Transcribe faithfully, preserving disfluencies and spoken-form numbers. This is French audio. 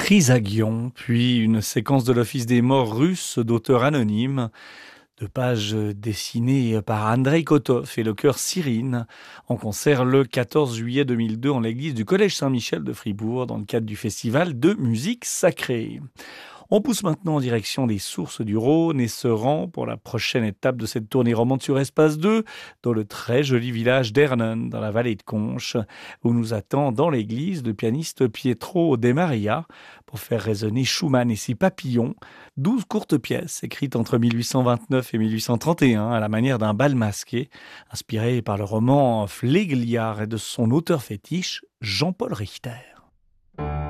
Trisagion, puis une séquence de l'Office des morts russe d'auteurs anonymes, de pages dessinées par Andrei Kotov et le chœur Cyrine, en concert le quatorze juillet deux mille deux en l'église du Collège Saint-Michel de Fribourg dans le cadre du festival de musique sacrée. On pousse maintenant en direction des sources du Rhône et se rend pour la prochaine étape de cette tournée romande sur Espace deux, dans le très joli village d'Ernen, dans la vallée de Conches, où nous attend dans l'église le pianiste Pietro De Maria pour faire résonner Schumann et ses papillons, douze courtes pièces écrites entre mille huit cent vingt-neuf et mille huit cent trente et un à la manière d'un bal masqué, inspiré par le roman Flegliar et de son auteur fétiche, Jean-Paul Richter.